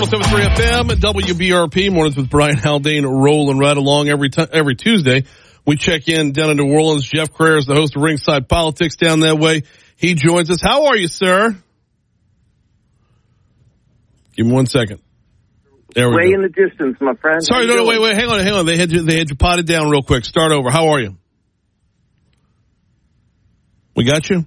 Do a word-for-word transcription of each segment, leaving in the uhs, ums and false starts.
seven three F M and W B R P, mornings with Brian Haldane, rolling right along every t- every Tuesday. We check in down in New Orleans. Jeff Crair is the host of Ringside Politics down that way. He joins us. How are you, sir? Give me one second. There we Way go. in the distance, my friend. Sorry, no, no, wait, wait, hang on, hang on. They had you, they had you potted down real quick. Start over. How are you? We got you?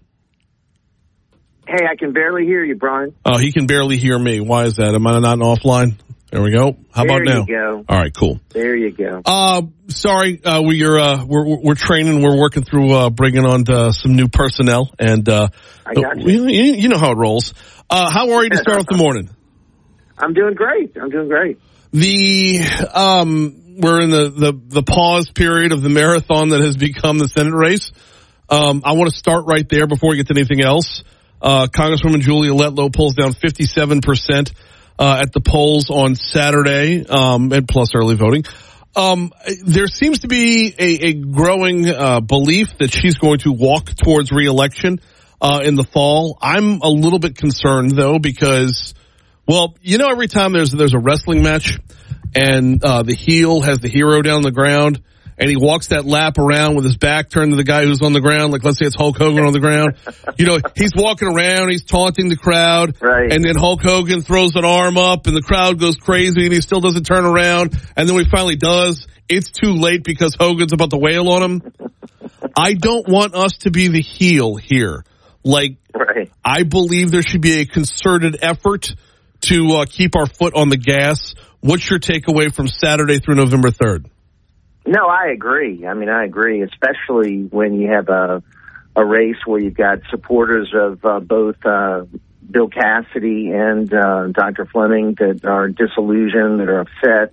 Hey, I can barely hear you, Brian. Oh, he can barely hear me. Why is that? Am I not offline? There we go. How there about now? There you go. All right, cool. There you go. Uh, sorry, uh, we are, uh, we're, we're training. We're working through, uh, bringing on uh, some new personnel and, uh, I got you. you, you know how it rolls. Uh, how are you to start off the morning? I'm doing great. I'm doing great. The, um, we're in the, the, the pause period of the marathon that has become the Senate race. Um, I want to start right there before we get to anything else. Uh, Congresswoman Julia Letlow pulls down fifty-seven percent. Uh, at the polls on Saturday, um, and plus early voting. Um, there seems to be a, a growing, uh, belief that she's going to walk towards re-election, uh, in the fall. I'm a little bit concerned though, because, well, you know, every time there's, there's a wrestling match and, uh, the heel has the hero down the ground and he walks that lap around with his back turned to the guy who's on the ground, like let's say it's Hulk Hogan on the ground. You know, he's walking around, he's taunting the crowd, right. And then Hulk Hogan throws an arm up and the crowd goes crazy and he still doesn't turn around. And then when he finally does, it's too late because Hogan's about to wail on him. I don't want us to be the heel here. Like, right. I believe there should be a concerted effort to uh, keep our foot on the gas. What's your takeaway from Saturday through November third? No, I agree. I mean, I agree, especially when you have a a race where you've got supporters of uh, both uh, Bill Cassidy and uh, Doctor Fleming that are disillusioned, that are upset,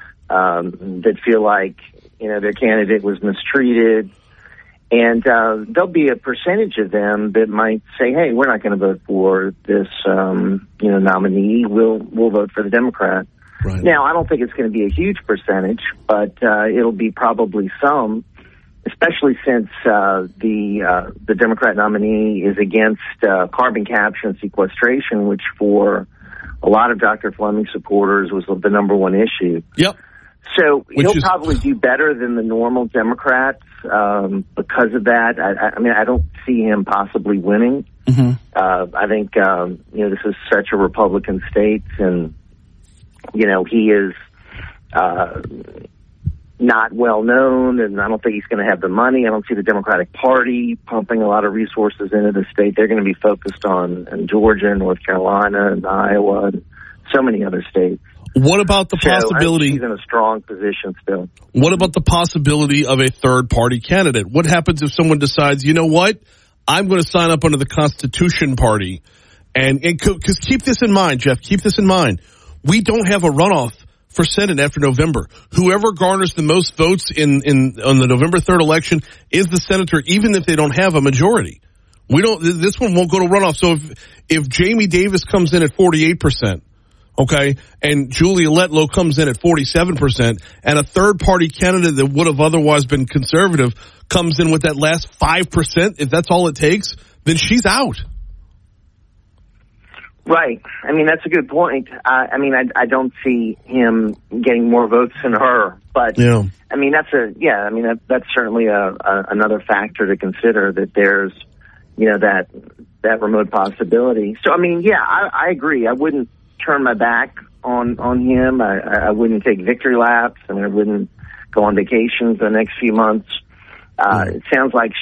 um, that feel like, you know, their candidate was mistreated. And uh, there'll be a percentage of them that might say, hey, we're not going to vote for this, um, you know, nominee. We'll we'll vote for the Democrat. Right. Now, I don't think it's going to be a huge percentage, but uh, it'll be probably some, especially since uh, the uh, the Democrat nominee is against uh, carbon capture and sequestration, which for a lot of Doctor Fleming supporters was the number one issue. Yep. So Which he'll is... probably do better than the normal Democrats um, because of that. I, I mean, I don't see him possibly winning. Mm-hmm. Uh, I think, um, you know, this is such a Republican state, and you know, he is uh, not well known, and I don't think he's going to have the money. I don't see the Democratic Party pumping a lot of resources into the state. They're going to be focused on in Georgia, North Carolina, and Iowa, and so many other states. What about the so possibility? I think he's in a strong position still. What about the possibility of a third party candidate? What happens if someone decides, you know what, I'm going to sign up under the Constitution Party? And because keep this in mind, Jeff, keep this in mind. We don't have a runoff for Senate after November. Whoever garners the most votes in, in on the November third election is the senator, even if they don't have a majority. We don't. This one won't go to runoff. So if if Jamie Davis comes in at forty-eight percent, okay, and Julia Letlow comes in at forty-seven percent, and a third party candidate that would have otherwise been conservative comes in with that last five percent, if that's all it takes, then she's out. Right. I mean, that's a good point. Uh, I mean, I, I don't see him getting more votes than her, but yeah. I mean, that's a, yeah, I mean, that, that's certainly a, a, another factor to consider, that there's, you know, that, that remote possibility. So, I mean, yeah, I, I agree. I wouldn't turn my back on, on him. I, I wouldn't take victory laps. I mean, I wouldn't go on vacations the next few months. Uh, it sounds like